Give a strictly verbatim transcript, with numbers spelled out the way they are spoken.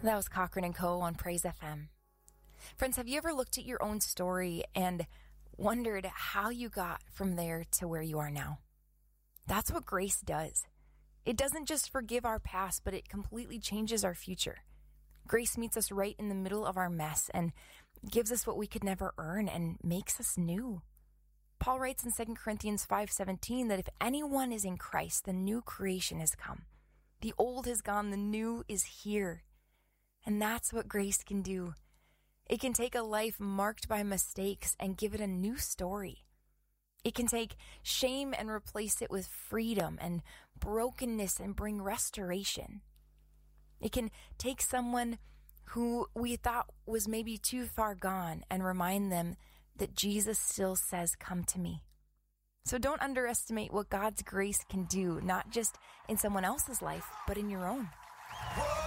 That was Cochran and Co. on Praise F M. Friends, have you ever looked at your own story and wondered how you got from there to where you are now? That's what grace does. It doesn't just forgive our past, but it completely changes our future. Grace meets us right in the middle of our mess and gives us what we could never earn and makes us new. Paul writes in Second Corinthians five seventeen that if anyone is in Christ, the new creation has come. The old has gone, the new is here. And that's what grace can do. It can take a life marked by mistakes and give it a new story. It can take shame and replace it with freedom and brokenness and bring restoration. It can take someone who we thought was maybe too far gone and remind them that Jesus still says, "Come to me." So don't underestimate what God's grace can do, not just in someone else's life, but in your own.